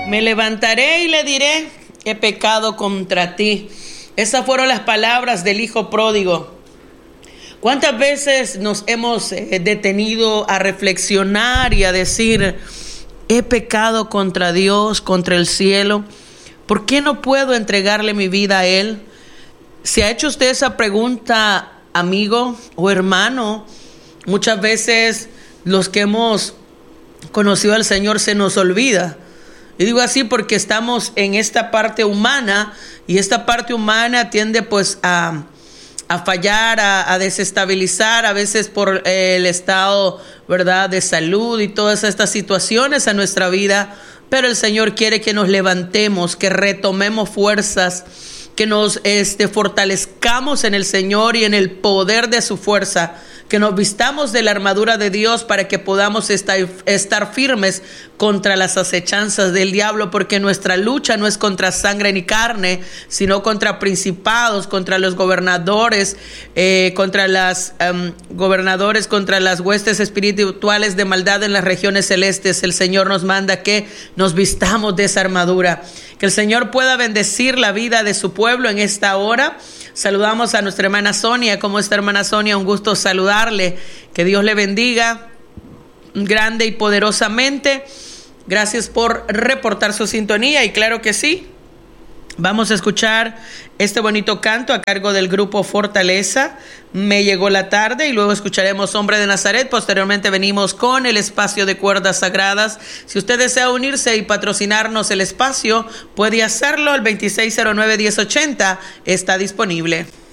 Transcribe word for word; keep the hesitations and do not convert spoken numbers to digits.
Me levantaré y le diré, he pecado contra ti. Esas fueron las palabras del hijo pródigo. ¿Cuántas veces nos hemos detenido a reflexionar y a decir, he pecado contra Dios, contra el cielo? ¿Por qué no puedo entregarle mi vida a Él? ¿Se ha hecho usted esa pregunta, amigo o hermano? Muchas veces los que hemos conocido al Señor se nos olvida. Y digo así porque estamos en esta parte humana, y esta parte humana tiende pues a, a fallar, a, a desestabilizar, a veces por el estado, ¿verdad?, de salud y todas estas situaciones a nuestra vida. Pero el Señor quiere que nos levantemos, que retomemos fuerzas, que nos este, fortalezcamos en el Señor y en el poder de su fuerza, que nos vistamos de la armadura de Dios para que podamos estar, estar firmes contra las acechanzas del diablo, porque nuestra lucha no es contra sangre ni carne, sino contra principados, contra los gobernadores, eh, contra las um, gobernadores, contra las huestes espirituales de maldad en las regiones celestes. El Señor nos manda que nos vistamos de esa armadura. Que el Señor pueda bendecir la vida de su pueblo en esta hora. Saludamos a nuestra hermana Sonia. ¿Cómo está, hermana Sonia? Un gusto saludarle. Que Dios le bendiga grande y poderosamente. Gracias por reportar su sintonía. Y claro que sí, vamos a escuchar este bonito canto a cargo del grupo Fortaleza, Me llegó la tarde, y luego escucharemos Hombre de Nazaret. Posteriormente venimos con el espacio de cuerdas sagradas. Si usted desea unirse y patrocinarnos el espacio, puede hacerlo. El veintiséis cero nueve diez ochenta está disponible.